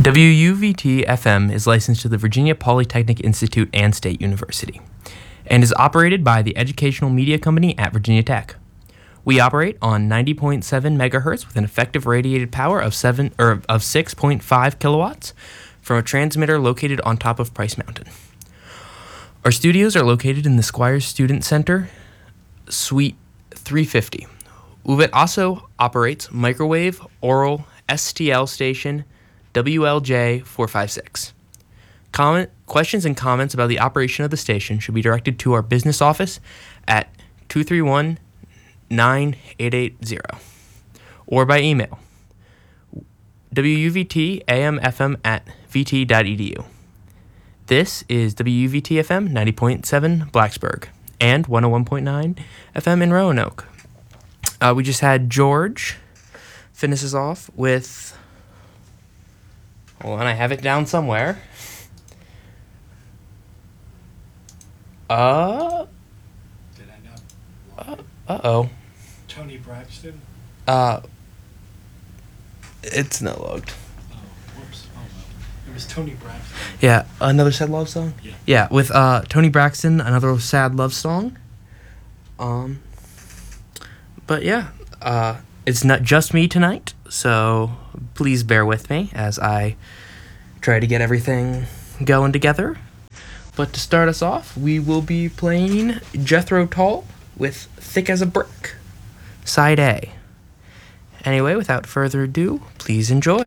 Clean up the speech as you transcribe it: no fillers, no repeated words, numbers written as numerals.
WUVT FM is licensed to the Virginia Polytechnic Institute and State University, and is operated by the Educational Media Company at Virginia Tech. We operate on 90.7 megahertz with an effective radiated power of 6.5 kilowatts from a transmitter located on top of Price Mountain. Our studios are located in the Squires Student Center, Suite 350. UVET also operates microwave, oral, STL station, WLJ 456. Questions and comments about the operation of the station should be directed to our business office at 231-9880 or by email wuvtamfm@vt.edu. This is WUVT FM 90.7 Blacksburg and 101.9 FM in Roanoke. We just had George finish us off with... Hold on, I have it down somewhere. Did I not? Uh-oh. Tony Braxton? It's not logged. Oh, whoops. Oh, well. It was Tony Braxton. Yeah, another sad love song? Yeah. Yeah, with Tony Braxton, another sad love song. But yeah, it's not just me tonight, so please bear with me as I try to get everything going together. But to start us off, we will be playing Jethro Tull with Thick as a Brick, Side A. Anyway, without further ado, please enjoy.